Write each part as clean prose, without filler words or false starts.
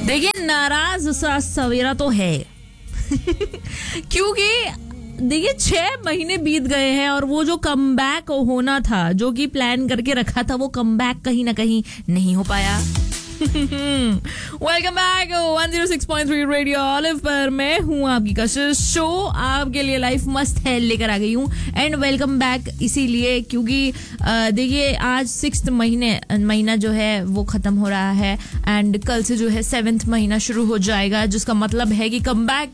देखिए नाराज सा सवेरा तो है क्योंकि देखिए 6 महीने बीत गए हैं और वो जो कमबैक होना था, जो कि प्लान करके रखा था, वो कमबैक कहीं ना कहीं नहीं हो पाया। वेलकम बैक 106.3 रेडियो ऑलिव पर मैं हूँ आपकी कशिश। शो आपके लिए लाइफ मस्त है लेकर आ गई हूँ। एंड वेलकम बैक इसीलिए क्योंकि देखिए आज 6th महीना जो है वो खत्म हो रहा है एंड कल से जो है 7th महीना शुरू हो जाएगा, जिसका मतलब है कि कमबैक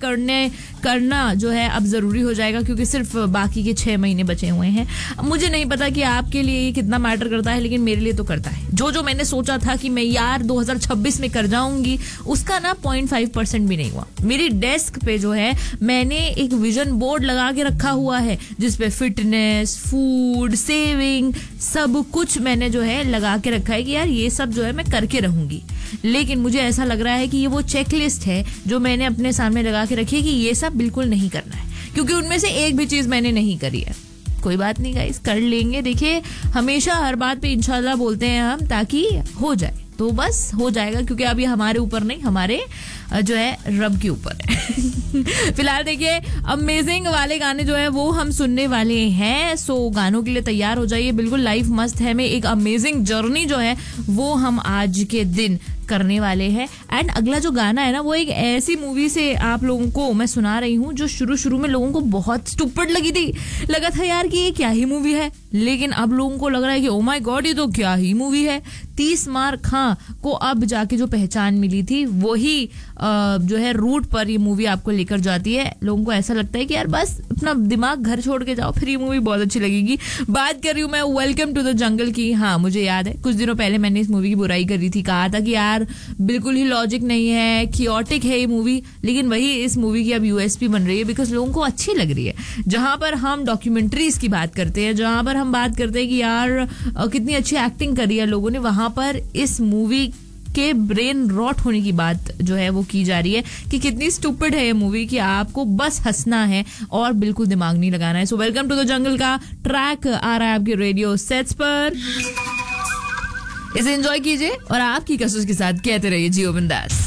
करना जो है अब जरूरी हो जाएगा क्योंकि सिर्फ बाकी के 6 महीने बचे हुए हैं। मुझे नहीं पता कि आपके लिए ये कितना मैटर करता है, लेकिन मेरे लिए तो करता है। जो मैंने सोचा था कि मैं यार 2026 में कर जाऊंगी, उसका ना 0.5% भी नहीं हुआ। मेरी डेस्क पे जो है मैंने एक विजन बोर्ड लगा के रखा हुआ है जिसपे फिटनेस, फूड, सेविंग सब कुछ मैंने जो है लगा के रखा है कि यार ये सब जो है मैं करके रहूंगी। लेकिन मुझे ऐसा लग रहा है कि ये वो चेकलिस्ट है जो मैंने अपने सामने लगा के रखी है कि ये सब बिल्कुल नहीं करना है, क्योंकि उनमें से एक भी चीज मैंने नहीं करी है। कोई बात नहीं गाइस, कर लेंगे। देखिए हमेशा हर बात पे इंशाल्लाह बोलते हैं हम, ताकि हो जाए तो बस हो जाएगा, क्योंकि अब ये हमारे ऊपर नहीं, हमारे जो है रब के ऊपर है। फिलहाल देखिए अमेजिंग वाले गाने जो है वो हम सुनने वाले हैं। सो गानों के लिए तैयार हो जाइए। बिल्कुल लाइफ मस्त है में एक अमेजिंग जर्नी जो है वो हम आज के दिन करने वाले हैं। एंड अगला जो गाना है ना वो एक ऐसी मूवी से आप लोगों को मैं सुना रही हूँ जो शुरू में लोगों को बहुत स्टूपिड लगी थी। लगा था यार कि ये क्या ही मूवी है, लेकिन अब लोगों को लग रहा है कि ओ माय गॉड ये तो क्या ही मूवी है। 30 मार खां को अब जाके जो पहचान मिली थी वही जो है रूट पर ये मूवी आपको लेकर जाती है। लोगों को ऐसा लगता है कि यार बस अपना दिमाग घर छोड़ के जाओ, फिर ये मूवी बहुत अच्छी लगेगी। बात कर रही हूँ मैं वेलकम टू द जंगल की। हाँ मुझे याद है कुछ दिनों पहले मैंने इस मूवी की बुराई करी थी, कहा था कि यार बिल्कुल ही लॉजिक नहीं है, कियोटिक है ये मूवी। लेकिन वही इस मूवी की अब यूएसपी बन रही है बिकॉज लोगों को अच्छी लग रही है। जहां पर हम डॉक्यूमेंट्रीज की बात करते हैं, जहां पर हम बात करते हैं कि यार कितनी अच्छी एक्टिंग करी है लोगों ने, वहां पर इस मूवी के ब्रेन रॉट होने की बात जो है वो की जा रही है कि कितनी स्टूपिड है ये मूवी कि आपको बस हंसना है और बिल्कुल दिमाग नहीं लगाना है। So welcome to the jungle का ट्रैक आ रहा है आपके रेडियो सेट्स पर। इसे एंजॉय कीजिए और आपकी कशिश के साथ कहते रहिए जियो बिंदास।